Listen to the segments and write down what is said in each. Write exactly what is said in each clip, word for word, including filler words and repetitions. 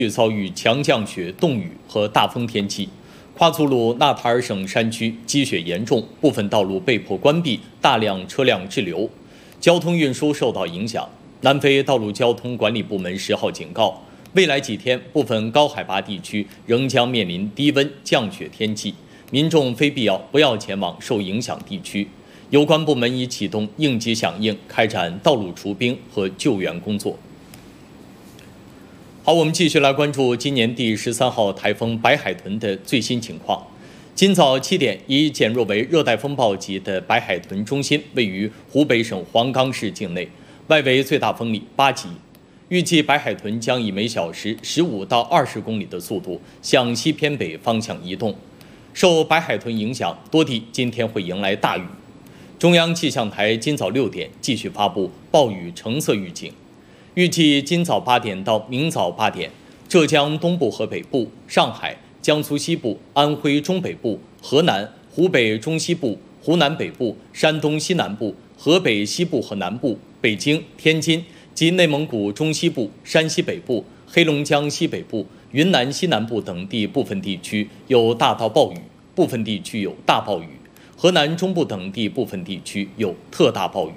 遭遇强降雪、冻雨和大风天气，夸祖鲁纳塔尔省山区积雪严重，部分道路被迫关闭，大量车辆滞留，交通运输受到影响。南非道路交通管理部门十号警告，未来几天部分高海拔地区仍将面临低温、降雪天气，民众非必要不要前往受影响地区。有关部门已启动应急响应，开展道路除冰和救援工作。好，我们继续来关注今年第十三号台风白海豚的最新情况。今早七点，已减弱为热带风暴级的白海豚中心位于湖北省黄冈市境内，外围最大风力八级。预计白海豚将以每小时十五到二十公里的速度向西偏北方向移动。受白海豚影响，多地今天会迎来大雨。中央气象台今早六点继续发布暴雨橙色预警。预计今早八点到明早八点，浙江东部和北部、上海、江苏西部、安徽中北部、河南、湖北中西部、湖南北部、山东西南部、河北西部和南部、北京、天津及内蒙古中西部、山西北部、黑龙江西北部、云南西南部等地部分地区有大到暴雨，部分地区有大暴雨；河南中部等地部分地区有特大暴雨。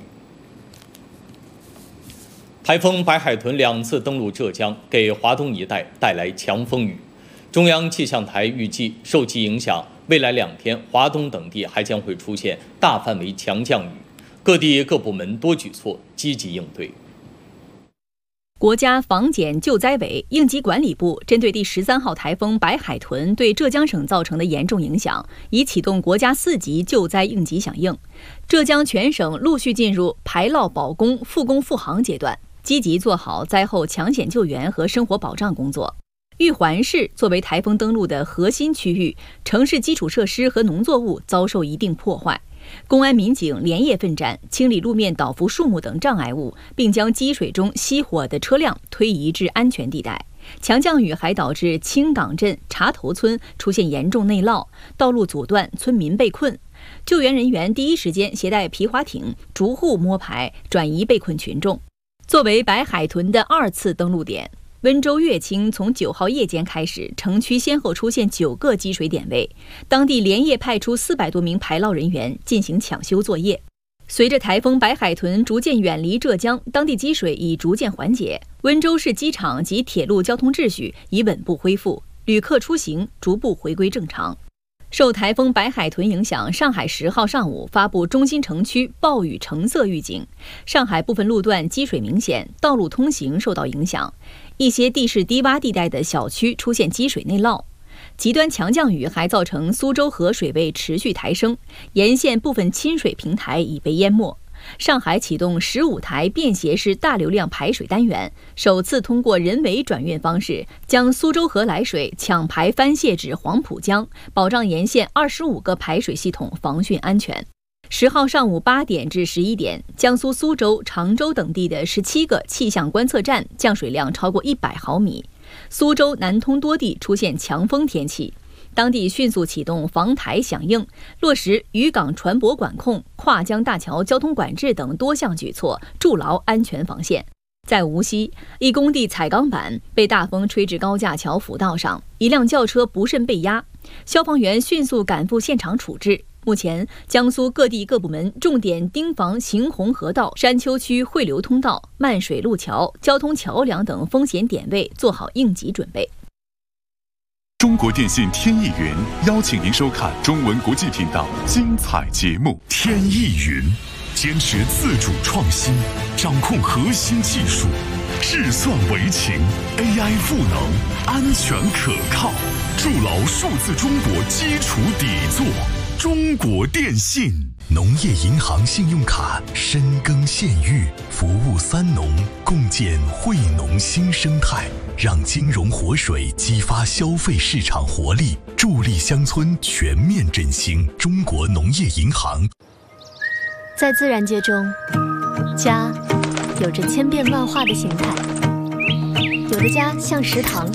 台风白海豚两次登陆浙江，给华东一带带来强风雨。中央气象台预计，受其影响，未来两天华东等地还将会出现大范围强降雨，各地各部门多举措，积极应对。 国家防检救灾委应急管理部针对第十三号台风白海豚对浙江省造成的严重影响，已启动国家四级救灾应急响应。浙江全省陆续进入排涝保供、复工复航阶段，积极做好灾后抢险救援和生活保障工作。玉环市作为台风登陆的核心区域，城市基础设施和农作物遭受一定破坏。公安民警连夜奋战，清理路面倒伏树木等障碍物，并将积水中熄火的车辆推移至安全地带。强降雨还导致青岗镇茶头村出现严重内涝，道路阻断，村民被困。救援人员第一时间携带皮划艇逐户摸排，转移被困群众。作为白海豚的二次登陆点，温州乐清从九号夜间开始，城区先后出现九个积水点位，当地连夜派出四百多名排涝人员进行抢修作业。随着台风白海豚逐渐远离浙江，当地积水已逐渐缓解，温州市机场及铁路交通秩序已稳步恢复，旅客出行逐步回归正常。受台风白海豚影响，上海十号上午发布中心城区暴雨橙色预警。上海部分路段积水明显，道路通行受到影响，一些地势低洼地带的小区出现积水内涝。极端强降雨还造成苏州河水位持续抬升，沿线部分亲水平台已被淹没。上海启动十五台便携式大流量排水单元，首次通过人为转运方式将苏州河来水抢排翻泄至黄浦江，保障沿线二十五个排水系统防汛安全。十号上午八点至十一点，江苏苏州、常州等地的十七个气象观测站降水量超过一百毫米。苏州、南通多地出现强风天气。当地迅速启动防台响应，落实渔港船舶管控、跨江大桥交通管制等多项举措，筑牢安全防线。在无锡，一工地彩钢板被大风吹至高架桥辅道上，一辆轿车不慎被压，消防员迅速赶赴现场处置。目前，江苏各地各部门重点盯防邢洪河道、山丘区汇流通道、漫水路桥、交通桥梁等风险点位，做好应急准备。 中国电信天翼云邀请您收看中文国际频道精彩节目。天翼云坚持自主创新，掌控核心技术，智算为情 ，A I 赋能，安全可靠，筑牢数字中国基础底座。中国电信。农业银行信用卡深耕县域，服务三农，共建惠农新生态，让金融活水激发消费市场活力，助力乡村全面振兴。中国农业银行。 在自然界中，家有着千变万化的形态，有的家像食堂，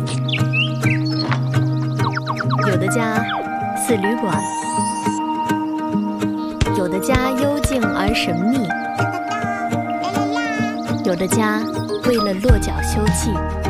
有的家似旅馆，有的家幽静而神秘，有的家为了落脚休憩。